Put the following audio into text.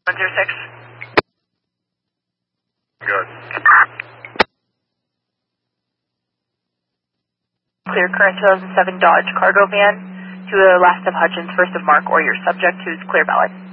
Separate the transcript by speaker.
Speaker 1: 106.
Speaker 2: Good.
Speaker 1: Clear current 2007 Dodge cargo van to the last of Hutchins, first of Mark, or your subject who's clear valid.